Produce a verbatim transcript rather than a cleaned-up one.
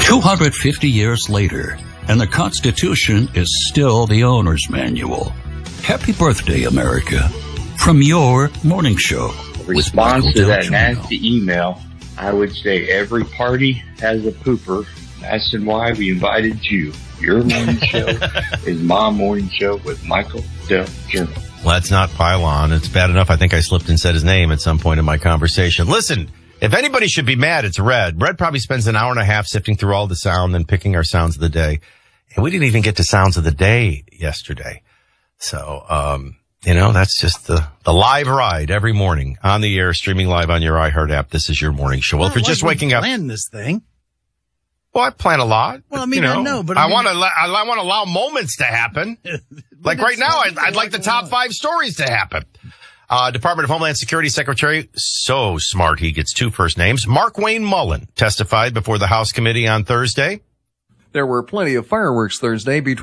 two hundred fifty years later, and the Constitution is still the owner's manual. Happy birthday, America. From your morning show. Response to that nasty email, I would say every party has a pooper. That's why we invited you. Your morning show is my morning show with Michael Del Journal. Let's not pile on. It's bad enough I think I slipped and said his name at some point in my conversation. Listen, if anybody should be mad, it's Red. Red probably spends an hour and a half sifting through all the sound and picking our sounds of the day. And we didn't even get to sounds of the day yesterday. So, um, you know, that's just the, the live ride every morning on the air, streaming live on your iHeart app. This is your morning show. Well, if you're just waking up. Plan this thing. Well, I plan a lot. Well, I mean, you know, I know, but I, I mean, want to. I, I want to allow moments to happen. Like right now, I'd, I'd like the top five stories to happen. Uh, Department of Homeland Security Secretary, so smart he gets two first names. Markwayne Mullin testified before the House committee on Thursday. There were plenty of fireworks Thursday between